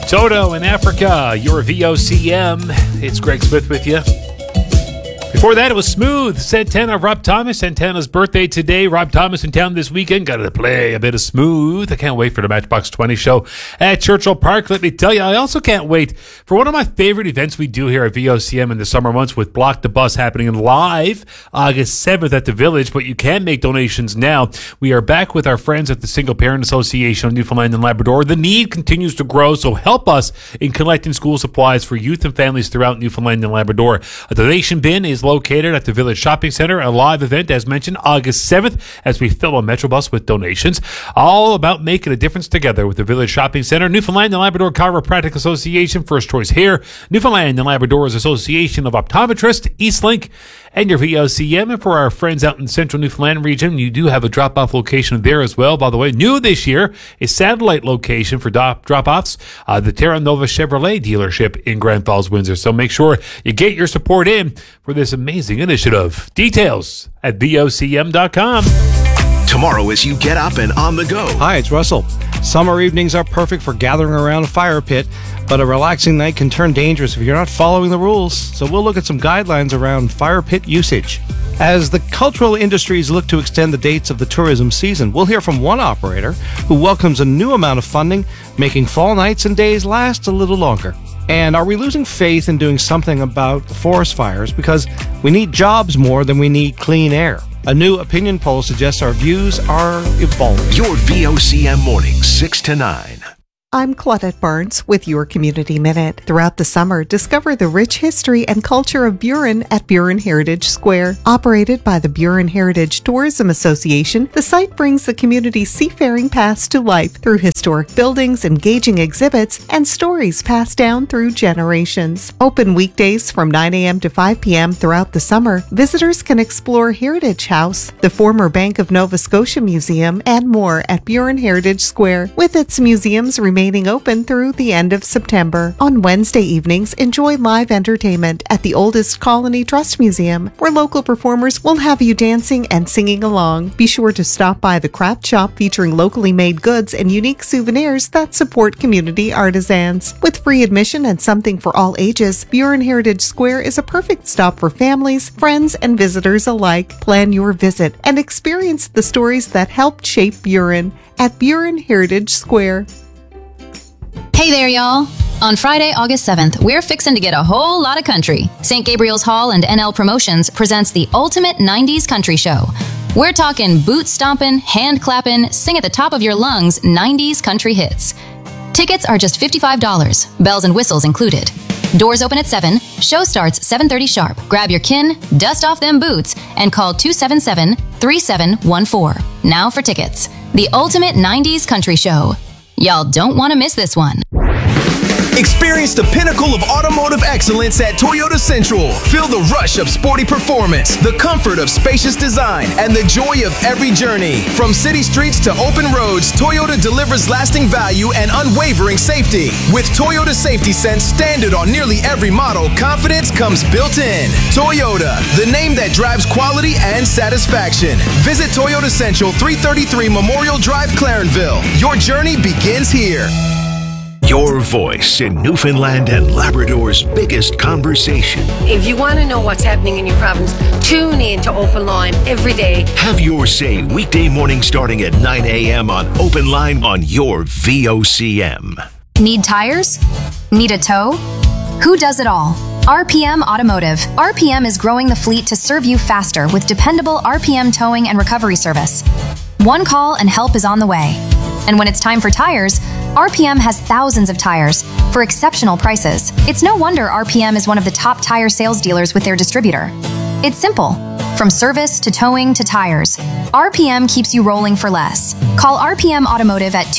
Toto in Africa, your VOCM. It's Greg Smith with you. Before that, it was Smooth, Santana, Rob Thomas. Santana's birthday today. Rob Thomas in town this weekend. Got to play a bit of Smooth. I can't wait for the Matchbox 20 show at Churchill Park. Let me tell you, I also can't wait for one of my favorite events we do here at VOCM in the summer months with Block the Bus happening live August 7th at the Village, but you can make donations now. We are back with our friends at the Single Parent Association of Newfoundland and Labrador. The need continues to grow, so help us in collecting school supplies for youth and families throughout Newfoundland and Labrador. A donation bin is located at the Village Shopping Center. A live event, as mentioned, August 7th, as we fill a Metrobus with donations. All about making a difference together with the Village Shopping Center. Newfoundland and Labrador Chiropractic Association, First Choice Hair, Newfoundland and Labrador's Association of Optometrists, Eastlink, and your VOCM. And for our friends out in the Central Newfoundland region, you do have a drop-off location there as well. By the way, new this year, a satellite location for drop-offs, the Terra Nova Chevrolet dealership in Grand Falls, Windsor. So make sure you get your support in for this amazing initiative. Details at VOCM.com. Tomorrow as you get up and on the go. Hi, it's Russell. Summer evenings are perfect for gathering around a fire pit, but a relaxing night can turn dangerous if you're not following the rules. So we'll look at some guidelines around fire pit usage. As the cultural industries look to extend the dates of the tourism season, we'll hear from one operator who welcomes a new amount of funding, making fall nights and days last a little longer. And are we losing faith in doing something about the forest fires because we need jobs more than we need clean air? A new opinion poll suggests our views are evolving. Your VOCM mornings, 6 to 9. I'm Claudette Barnes with your Community Minute. Throughout the summer, discover the rich history and culture of Burin at Burin Heritage Square. Operated by the Burin Heritage Tourism Association, the site brings the community's seafaring past to life through historic buildings, engaging exhibits, and stories passed down through generations. Open weekdays from 9 a.m. to 5 p.m. throughout the summer, visitors can explore Heritage House, the former Bank of Nova Scotia Museum, and more at Burin Heritage Square, with its museums remaining open through the end of September. On Wednesday evenings, enjoy live entertainment at the Oldest Colony Trust Museum, where local performers will have you dancing and singing along. Be sure to stop by the craft shop featuring locally made goods and unique souvenirs that support community artisans. With free admission and something for all ages, Burin Heritage Square is a perfect stop for families, friends, and visitors alike. Plan your visit and experience the stories that helped shape Burin at Burin Heritage Square. Hey there, y'all. On Friday, August 7th, we're fixing to get a whole lot of country. St. Gabriel's Hall and NL Promotions presents the ultimate 90s country show. We're talking boot stomping, hand clapping, sing at the top of your lungs 90s country hits. Tickets are just $55, bells and whistles included. Doors open at 7, show starts 7:30 sharp. Grab your kin, dust off them boots, and call 277-3714. Now for tickets. The ultimate 90s country show. Y'all don't want to miss this one. Experience the pinnacle of automotive excellence at Toyota Central. Feel the rush of sporty performance, the comfort of spacious design, and the joy of every journey. From city streets to open roads, Toyota delivers lasting value and unwavering safety. With Toyota Safety Sense standard on nearly every model, confidence comes built in. Toyota, the name that drives quality and satisfaction. Visit Toyota Central, 333 Memorial Drive, Clarenville. Your journey begins here. Your voice in Newfoundland and Labrador's biggest conversation. If you want to know what's happening in your province, tune in to Open Line every day. Have your say weekday morning starting at 9 a.m. on Open Line on your VOCM. Need tires? Need a tow? Who does it all? RPM Automotive. RPM is growing the fleet to serve you faster with dependable RPM towing and recovery service. One call and help is on the way. And when it's time for tires, RPM has thousands of tires for exceptional prices. It's no wonder RPM is one of the top tire sales dealers with their distributor. It's simple. From service to towing to tires, RPM keeps you rolling for less. Call RPM Automotive at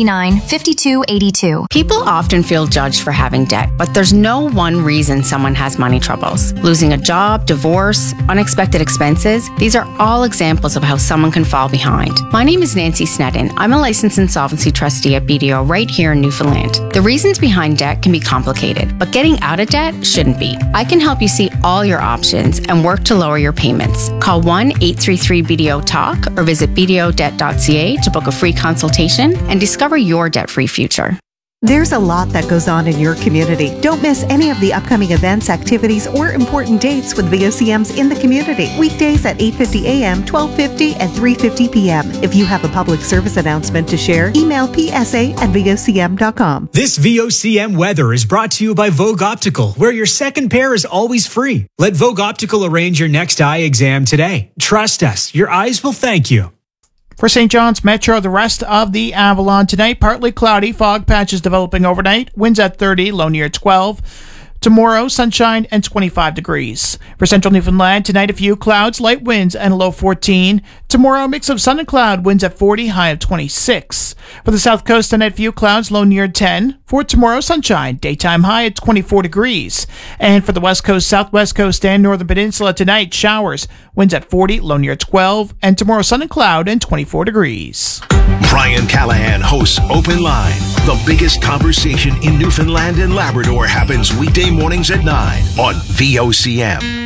279-5282. People often feel judged for having debt, but there's no one reason someone has money troubles. Losing a job, divorce, unexpected expenses, these are all examples of how someone can fall behind. My name is Nancy Sneddon. I'm a licensed insolvency trustee at BDO right here in Newfoundland. The reasons behind debt can be complicated, but getting out of debt shouldn't be. I can help you see all your options and work to lower your payments. Call 1-833-BDO-TALK or visit bdodebt.ca to book a free consultation and discover your debt-free future. There's a lot that goes on in your community. Don't miss any of the upcoming events, activities, or important dates with VOCM's In the Community. Weekdays at 8:50 a.m., 12:50, and 3:50 p.m. If you have a public service announcement to share, email psa@vocm.com. This VOCM weather is brought to you by Vogue Optical, where your second pair is always free. Let Vogue Optical arrange your next eye exam today. Trust us, your eyes will thank you. For St. John's Metro, the rest of the Avalon tonight, partly cloudy, fog patches developing overnight, winds at 30, low near 12. Tomorrow, sunshine and 25 degrees. For Central Newfoundland, tonight a few clouds, light winds and a low 14. Tomorrow, a mix of sun and cloud, winds at 40, high of 26. For the South Coast, tonight a few clouds, low near 10. For tomorrow, sunshine, daytime high at 24 degrees. And for the West Coast, Southwest Coast, and Northern Peninsula tonight, showers, winds at 40, low near 12. And tomorrow, sun and cloud and 24 degrees. Brian Callahan hosts Open Line. The biggest conversation in Newfoundland and Labrador happens weekday mornings at 9 on VOCM.